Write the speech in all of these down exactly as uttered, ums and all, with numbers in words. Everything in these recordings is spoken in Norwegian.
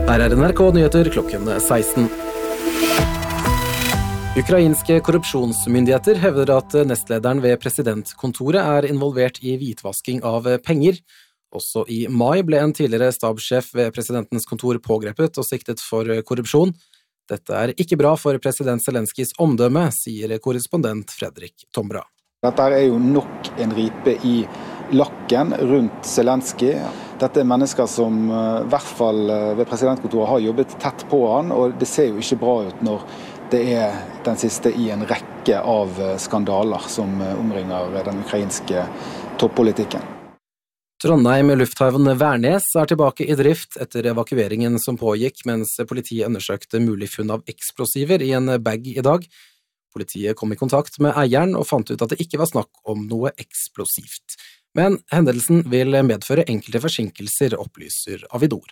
Her er N R K Nyheter klokken seksten. Ukrainske korrupsjonsmyndigheter hevder at nestlederen ved presidentkontoret er involvert i hvitvasking av penger. Også i mai ble en tidligere stabssjef ved presidentens kontor pågrepet og siktet for korrupsjon. Dette er ikke bra for president Zelenskijs omdømme, sier korrespondent Fredrik Tombra. Dette er jo nok en ripe i lakken rundt Zelenskyj. Dette er mennesker som i hvert fall ved presidentkontoret har jobbet tett på han, og det ser jo ikke bra ut når det er den siste i en rekke av skandaler som omringer den ukrainske toppolitikken. Trondheim lufthavn Værnes er tilbake i drift etter evakueringen som pågikk mens politiet undersøkte mulig funn av eksplosiver i en bag i dag. Politiet kom i kontakt med eieren og fant ut at det ikke var snakk om noe eksplosivt. Men hendelsen vil medføre enkelte forsinkelser, opplyser Avidor.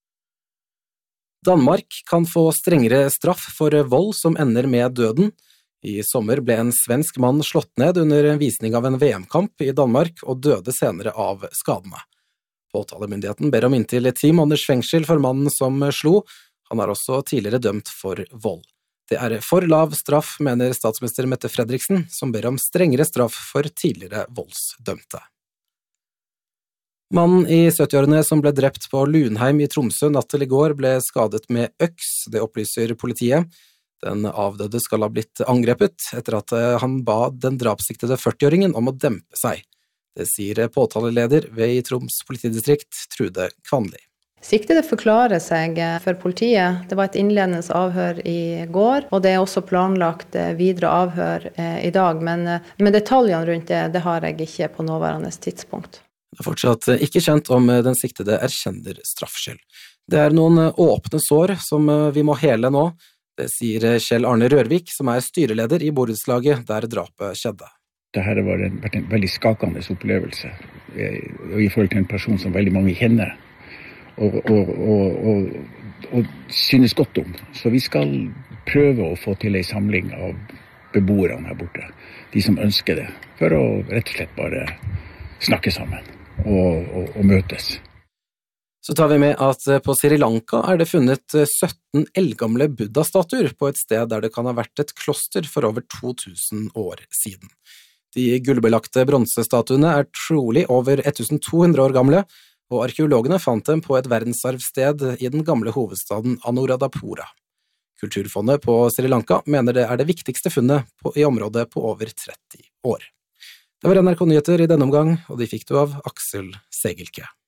Danmark kan få strengere straff for vold som ender med døden. I sommer ble en svensk mann slått ned under en visning av en V M-kamp i Danmark og døde senere av skadene. Påtalemyndigheten ber om inntil ti måneders fengsel for mannen som slo. Han er også tidligere dømt for vold. Det er for lav straff, mener statsminister Mette Fredriksen, som ber om strengere straff for tidligere voldsdømte. Mannen i syttiårene som ble drept på Lunheim i Tromsø natt til i går ble skadet med øks, det opplyser politiet. Den avdøde skal ha blitt angrepet etter at han ba den drapssiktede førtiåringen om å dempe seg. Det sier påtaleleder ved Troms politidistrikt, Trude Kvanli. Siktede forklarer seg for politiet. Det var et innledende avhør i går, og det er også planlagt videre avhør i dag, men med detaljene rundt det, det har jeg ikke på nåværende tidspunkt. Det er fortsatt ikke kjent om den siktede erkjenner straffskyld. Det er noen åpne sår som vi må hele nå, det sier Kjell Arne Rørvik, som er styreleder i borettslaget der drapet skjedde. Dette var en, vært en veldig skakende opplevelse, i forhold til en person som veldig mange kjenner, og, og, og, og, og synes godt om. Så vi skal prøve å få til en samling av beboerne her borte, de som ønsker det, for å rett og slett bare snakke sammen. Og, og, og møtes. Så tar vi med at på Sri Lanka er det funnet sytten eldgamle buddha-statuer på et sted der det kan ha vært et kloster for over to tusen år siden. De gullbelagte bronsestatuene er trolig over to hundre år gamle, og arkeologene fant dem på et verdensarvsted i den gamle hovedstaden Anuradhapura. Kulturfondet på Sri Lanka mener det er det viktigste funnet på, i området på over tretti år. Det var N R K Nyheter i denne omgang, og de fikk du av Aksel Segelke.